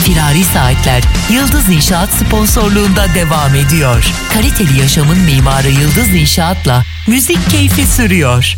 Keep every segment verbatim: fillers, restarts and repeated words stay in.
Firari Saatler Yıldız İnşaat sponsorluğunda devam ediyor. Kaliteli yaşamın mimarı Yıldız İnşaat'la müzik keyfi sürüyor.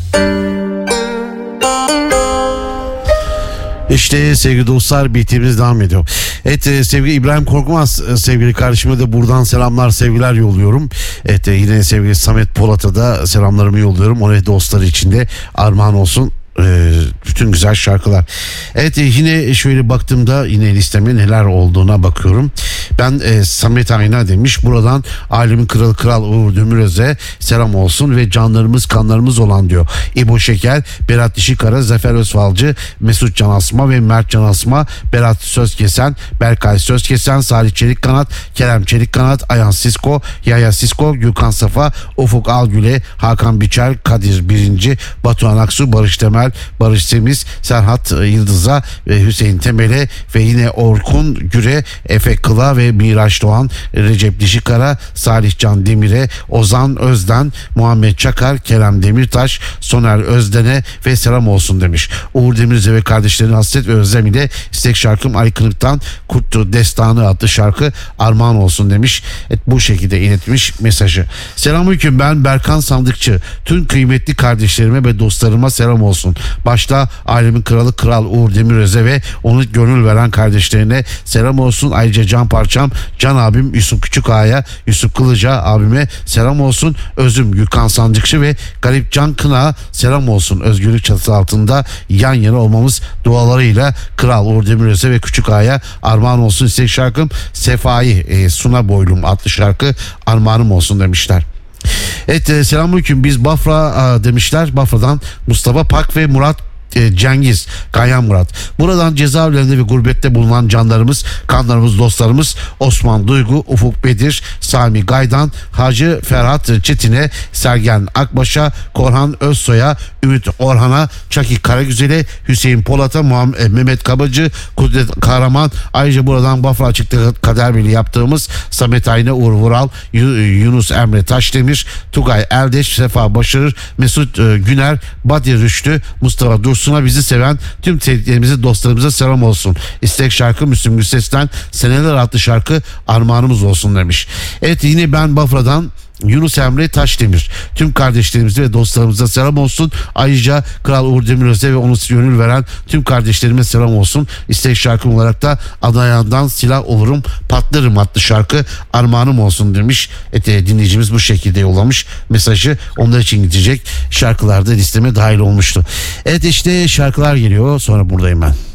İşte sevgili dostlar, bittiğimiz devam ediyor. Evet, sevgili İbrahim Korkmaz, sevgili kardeşime de buradan selamlar, sevgiler yolluyorum. Evet, yine sevgili Samet Polat'a da selamlarımı yolluyorum. Ona dostları için de armağan olsun bütün güzel şarkılar. Evet, yine şöyle baktığımda yine listeme neler olduğuna bakıyorum. Ben e, Samet Ayna demiş. Buradan alemin kralı Kral Uğur Demiröz'e selam olsun ve canlarımız kanlarımız olan diyor. İbo Şeker, Berat Dişikara, Zafer Özfalcı, Mesut Can Asma ve Mert Can Asma, Berat Sözkesen, Berkay Sözkesen, Salih Çelikkanat, Kerem Çelikkanat, Ayhan Sisko, Yaya Sisko, Gürkan Safa, Ufuk Algüle, Hakan Biçer, Kadir Birinci, Batuhan Aksu, Barış Temel, Barış Semiz, Serhat Yıldız'a ve Hüseyin Temel'e ve yine Orkun Güre, Efe Kıla ve Miraç Doğan, Recep Dişikara, Salih Can Demir'e, Ozan Özden, Muhammed Çakar, Kerem Demirtaş, Soner Özden'e ve selam olsun demiş. Uğur Demiröz'e ve kardeşlerinin hasret ve özlem ile istek şarkım Ali Kınık'tan Kurtlu Destanı adlı şarkı armağan olsun demiş. Evet, bu şekilde iletmiş mesajı. Selamünaleyküm, ben Berkan Sandıkçı. Tüm kıymetli kardeşlerime ve dostlarıma selam olsun. Başta alemin kralı Kral Uğur Demiröz'e ve onu gönül veren kardeşlerine selam olsun. Ayrıca can parçam, can abim Yusuf Küçükağa'ya, Yusuf Kılıca abime selam olsun. Özüm Gürkan Sandıkçı ve Garip Can Kınağa selam olsun. Özgürlük çatısı altında yan yana olmamız dualarıyla Kral Uğur Demiröz'e ve Küçükağa'ya armağan olsun. İstek şarkım Sefa'yı e, Suna Boylum adlı şarkı armağanım olsun demişler. Evet, e, selamünaleyküm, biz Bafra a, demişler. Bafra'dan Mustafa Pak ve Murat e, Cengiz, Ganyan Murat. Buradan cezaevlerinde ve gurbette bulunan canlarımız, kanlarımız, dostlarımız Osman Duygu, Ufuk Bedir, Sami Gaydan, Hacı Ferhat Çetin'e, Sergen Akbaş'a, Korhan Özsoy'a, Ümit Orhan'a, Çaki Karagüzel'e, Hüseyin Polat'a, Muhammed, Mehmet Kabacı, Kudret Kahraman. Ayrıca buradan Bafra Açık'ta Kaderbili yaptığımız Samet Ayna, Uğur Vural, Yunus Emre Taşdemir, Tugay Eldeş, Sefa Başarır, Mesut e, Güner, Badir Rüştü, Mustafa Dursun'a, bizi seven tüm sevdiklerimize, dostlarımıza selam olsun. İstek şarkı Müslüm Gürses'ten Seneler adlı şarkı armağanımız olsun demiş. Evet, yine ben Bafra'dan Yunus Emre Taşdemir. Tüm kardeşlerimize ve dostlarımıza selam olsun. Ayrıca Kral Uğur Demiröz'e ve onu gönül veren tüm kardeşlerime selam olsun. İstek şarkım olarak da Adana'dan Silah Olurum Patlarım adlı şarkı armağanım olsun demiş. Evet, dinleyicimiz bu şekilde yollamış mesajı. Onlar için gidecek şarkılarda listeme dahil olmuştu. Evet, işte şarkılar geliyor. Sonra buradayım ben.